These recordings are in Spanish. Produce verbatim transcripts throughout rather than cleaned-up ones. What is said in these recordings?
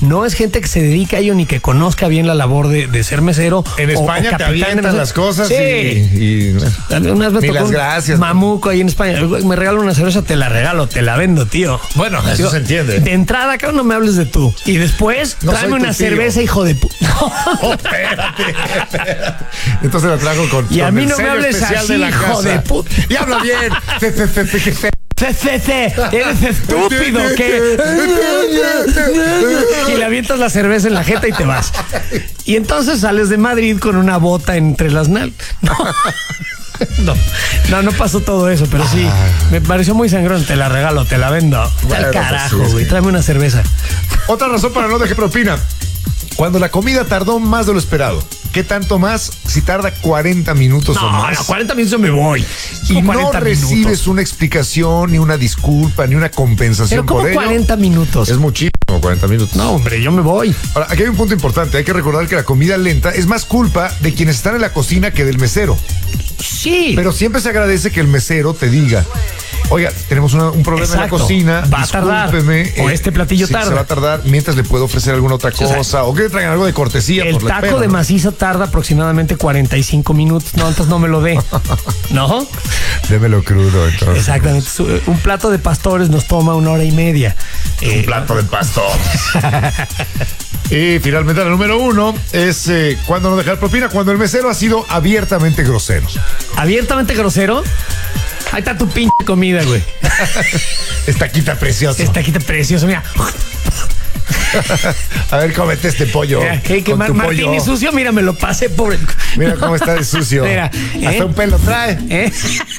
no es gente que se dedica a ello ni que conozca bien la labor de, de ser mesero. En o, España o te avientan las cosas sí. y, y Unas veces ni las gracias. Mamuco ahí en España. Me regalo una cerveza, te la regalo, te la vendo, tío. Bueno, eso Digo, se entiende. De entrada, acá no me hables de tú. Y después, No tráeme soy tu una tío. cerveza, hijo de puta. Oh, espérate, espérate. Entonces la trajo con Y a con mí el no me sello hables especial así, de la hijo casa. de puta. Y habla bien. Fe, fe, fe, fe, fe, fe. Ce, ce, ce, eres estúpido, ¿qué? Y le avientas la cerveza en la jeta y te vas. Y entonces sales de Madrid con una bota entre las nalgas. No. No, no, no pasó todo eso, pero sí, me pareció muy sangrón. Te la regalo, te la vendo. Bueno, Al carajo, pues sí, güey. sí. Tráeme una cerveza. Otra razón para no dejar propina. Cuando la comida tardó más de lo esperado. ¿Qué tanto más? Si tarda cuarenta minutos o No, más. no, cuarenta minutos me voy. Y ¿Cómo no cuarenta recibes minutos? una explicación, ni una disculpa, ni una compensación Pero ¿cómo por ello. cuarenta minutos? Es muchísimo, cuarenta minutos. No, hombre, yo me voy. Ahora, aquí hay un punto importante. Hay que recordar que la comida lenta es más culpa de quienes están en la cocina que del mesero. Sí. Pero siempre se agradece que el mesero te diga: oiga, tenemos una- un problema Exacto. en la cocina. Va a tardar. Discúlpeme, O este platillo sí, tarda. Se va a tardar mientras le puedo ofrecer alguna otra Sí, o sea, cosa. O que le traigan algo de cortesía. El por la taco espera, de ¿no? maciza tarda aproximadamente cuarenta y cinco minutos. No, entonces no me lo dé. ¿No? Démelo crudo, entonces. Exactamente. Su- Un plato de pastores nos toma una hora y media. Eh, Un plato de pastor. Y finalmente la número uno es eh, cuando no dejar propina, cuando el mesero ha sido abiertamente grosero. abiertamente grosero. Ahí está tu pinche comida, güey. Esta quita preciosa. Esta aquí está precioso, mira. A ver, cómete este pollo. Mira, que, que con Mar- tu Martín pollo. es sucio, mira, me lo pasé por el... Mira cómo está de sucio. Mira, Hasta ¿eh? un pelo trae. ¿Eh?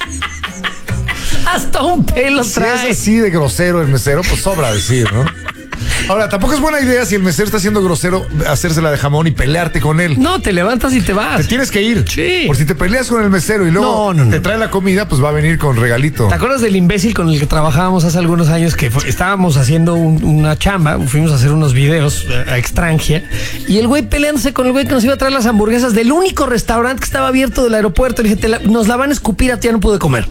Hasta un pelo Si trae. es así de grosero el mesero, pues sobra decir, ¿no? Ahora, tampoco es buena idea si el mesero está siendo grosero hacérsela de jamón y pelearte con él. No, te levantas y te Te vas. tienes que ir. Sí. Por si te peleas con el mesero y luego No, no, no. te trae la comida, pues va a venir con regalito. ¿Te acuerdas del imbécil con el que trabajábamos hace algunos años que fue- estábamos haciendo un- una chamba, fuimos a hacer unos videos eh, a extranjia y el güey peleándose con el güey que nos iba a traer las hamburguesas del único restaurante que estaba abierto del aeropuerto? Le dije, "Te la- nos la van a escupir, a ti ya no pude comer".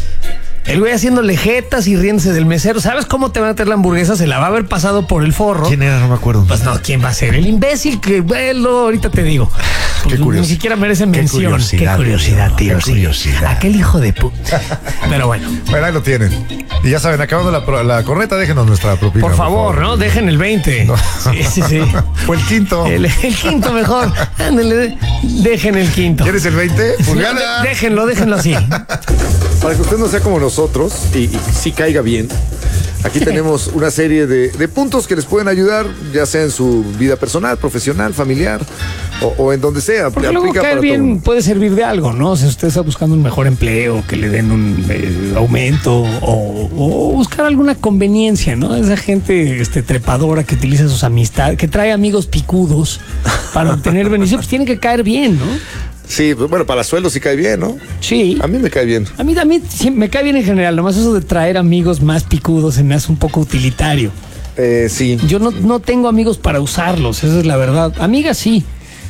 El güey haciéndole jetas y riéndose del mesero. ¿Sabes cómo te van a traer la hamburguesa? Se la va a haber pasado por el forro. ¿Quién era? No me acuerdo. Pues no, ¿quién va a ser? El imbécil que, bueno, ahorita te digo. Pues curioso. Ni siquiera merece Qué mención. curiosidad, Qué curiosidad, tío, tío. qué sí. curiosidad. Aquel hijo de puta. Pero bueno. Bueno, ahí lo tienen. Y ya saben, acabando la, pro- la corneta, déjenos nuestra propina. Por favor, ¿no? Dejen el veinte. No. Sí, sí, sí. Fue el quinto. El, el quinto mejor. Ándale, dejen el quinto. ¿Quieres el veinte? No, Pulgada. de- déjenlo, déjenlo así. Para que usted no sea como nosotros y, y sí caiga bien, aquí tenemos una serie de, de puntos que les pueden ayudar, ya sea en su vida personal, profesional, familiar o, o en donde sea. Porque luego Aplica caer para bien todo. puede servir de algo, ¿no? O sea, usted está buscando un mejor empleo, que le den un eh, aumento o, o buscar alguna conveniencia, ¿no? Esa gente este, trepadora que utiliza sus amistades, que trae amigos picudos para obtener beneficios, pues tiene que caer bien, ¿no? Sí, pues, bueno, para sueldo sí cae bien, ¿no? Sí. A mí me cae bien. A mí también sí, me cae bien en general, nomás eso de traer amigos más picudos se me hace un poco utilitario. Eh, sí. Yo no, no tengo amigos para usarlos, esa es la verdad. Amigas sí.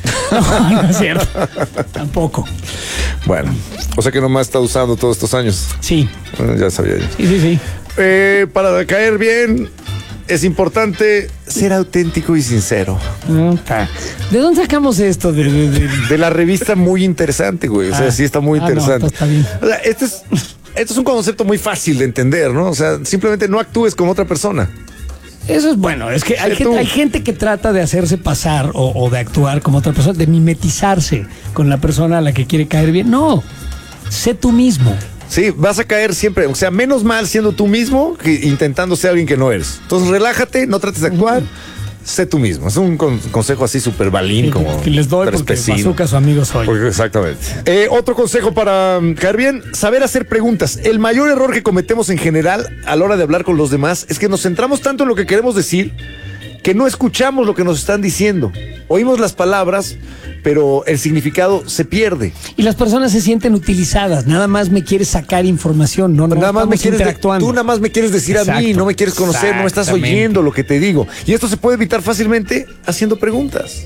No, no es cierto. Tampoco. Bueno, o sea que nomás está usando todos estos años. Sí, Bueno, ya sabía yo. sí, sí, sí. Eh, para caer bien es importante ser auténtico y sincero. Puta. ¿De dónde sacamos esto? De, de- de- De la revista muy interesante, güey. O sea, Ah. sí está muy Ah, no, interesante. está bien. O sea, este es, este es un concepto muy fácil de entender, ¿no? O sea, simplemente no actúes como otra persona. Eso es bueno. Es que hay, Sé gente, tú. hay gente que trata de hacerse pasar o, o de actuar como otra persona, de mimetizarse con la persona a la que quiere caer bien. No, sé tú mismo. Sí, vas a caer siempre, o sea, menos mal siendo tú mismo que intentando ser alguien que no eres. Entonces, relájate, no trates de actuar, sé tú mismo. Es un con- consejo así súper balín, Que, como que les doy porque trespecino. Bazooka su amigo soy. Porque- exactamente. Eh, otro consejo para um, caer bien, saber hacer preguntas. El mayor error que cometemos en general a la hora de hablar con los demás es que nos centramos tanto en lo que queremos decir que no escuchamos lo que nos están diciendo. Oímos las palabras, pero el significado se pierde. Y las personas se sienten utilizadas. Nada más me quieres sacar información, no, no nada más me estamos quieres de- interactuando. tú nada más me quieres decir a mí, Exacto. no me quieres conocer, no me estás Exactamente. oyendo lo que te digo. Y esto se puede evitar fácilmente haciendo preguntas.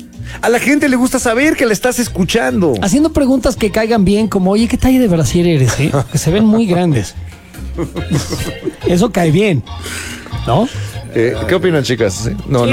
A la gente le gusta saber que la estás escuchando. Haciendo preguntas que caigan bien, como, oye, ¿qué talla de brasier eres? Eh? Que se ven muy grandes. Eso cae bien, ¿no? Eh, ¿Qué opinan, chicas? ¿Sí? No, Sí.